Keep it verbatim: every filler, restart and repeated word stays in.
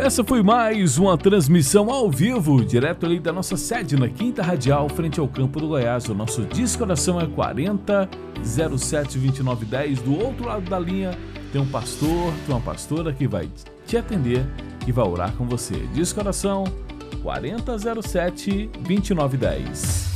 Essa foi mais uma transmissão ao vivo, direto ali da nossa sede na Quinta Radial, frente ao Campo do Goiás. O nosso Discoração é quarenta, zero sete, vinte e nove dez. Do outro lado da linha tem um pastor, tem uma pastora que vai te atender e vai orar com você. Discoração quarenta, zero sete, vinte e nove dez.